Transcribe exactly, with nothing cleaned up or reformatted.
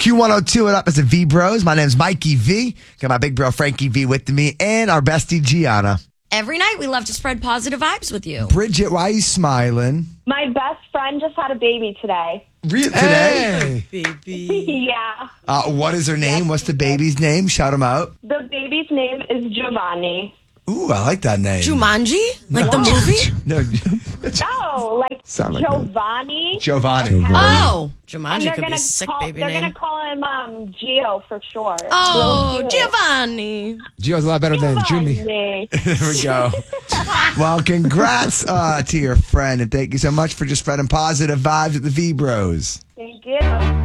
Q one oh two, what up? It's the V Bros. My name's Mikey V. Got my big bro Frankie V with me and our bestie Gianna. Every night we love to spread positive vibes with you. Bridget, why are you smiling? My best friend just had a baby today. Re- today? Hey, baby. Yeah. Uh, what is her name? What's the baby's name? Shout him out. The baby's name is Giovanni. Ooh, I like that name. Jumanji? Like the movie? No, No, like Sound like Giovanni. Giovanni. Oh, And Jumanji they're could be gonna a sick call, baby They're name. gonna call him um, Gio for short. Oh, Real cute. Giovanni. Gio's a lot better than Jimmy. Giovanni. There we go. Well, congrats uh, to your friend, and thank you so much for just spreading positive vibes with the V Bros. Thank you.